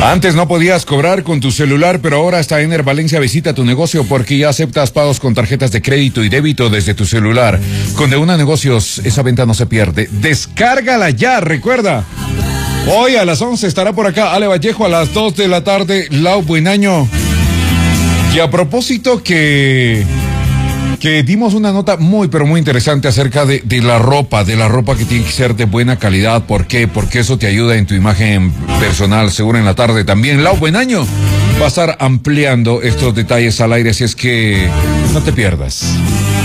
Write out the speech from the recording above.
Antes no podías cobrar con tu celular, pero ahora hasta Ener Valencia visita tu negocio porque ya aceptas pagos con tarjetas de crédito y débito desde tu celular. Con De Una Negocios, esa venta no se pierde. Descárgala ya, recuerda. Hoy a las 11 estará por acá Ale Vallejo, a las 2 de la tarde, Lau Buenaño. Y a propósito que dimos una nota muy, pero muy interesante acerca de la ropa que tiene que ser de buena calidad. ¿Por qué? Porque eso te ayuda en tu imagen personal. Seguro en la tarde también. Lau Buenaño va a estar ampliando estos detalles al aire, así es que no te pierdas.